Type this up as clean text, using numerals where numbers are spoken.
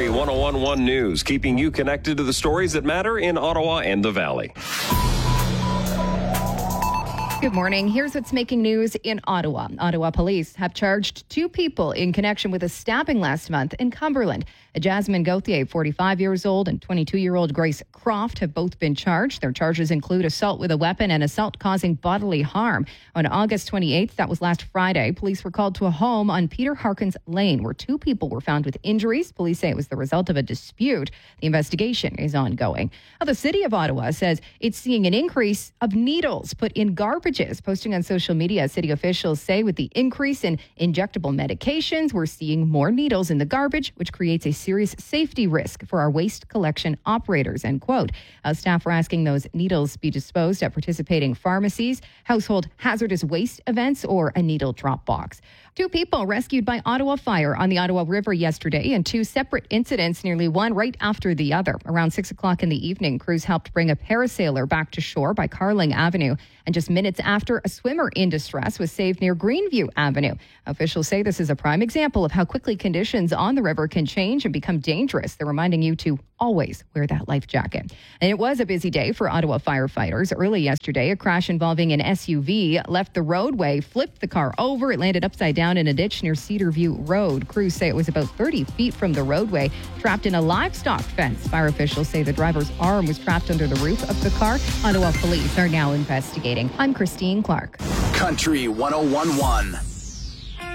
Country 101.1 News, keeping you connected to the stories that matter in Ottawa and the Valley. Good morning. Here's what's making news in Ottawa. Ottawa police have charged 2 people in connection with a stabbing last month in Cumberland. Jasmine Gauthier, 45 years old, and 22-year-old Grace Croft have both been charged. Their charges include assault with a weapon and assault causing bodily harm. On August 28th, that was last Friday, police were called to a home on Peter Harkins Lane where 2 people were found with injuries. Police say it was the result of a dispute. The investigation is ongoing. Now, the city of Ottawa says it's seeing an increase of needles put in garbages. Posting on social media, city officials say with the increase in injectable medications, we're seeing more needles in the garbage, which creates a serious safety risk for our waste collection operators, end quote. Staff are asking those needles be disposed at participating pharmacies, household hazardous waste events, or a needle drop box. 2 people rescued by Ottawa Fire on the Ottawa River yesterday in 2 separate incidents, nearly one right after the other. Around 6 o'clock in the evening, crews helped bring a parasailer back to shore by Carling Avenue. And just minutes after, a swimmer in distress was saved near Greenview Avenue. Officials say this is a prime example of how quickly conditions on the river can change and become dangerous. They're reminding you to always wear that life jacket. And it was a busy day for Ottawa firefighters. Early yesterday, a crash involving an SUV left the roadway, flipped the car over. It landed upside down in a ditch near Cedarview Road. Crews say it was about 30 feet from the roadway, trapped in a livestock fence. Fire officials say the driver's arm was trapped under the roof of the car. Ottawa police are now investigating. I'm Christine Clark. Country 101.1.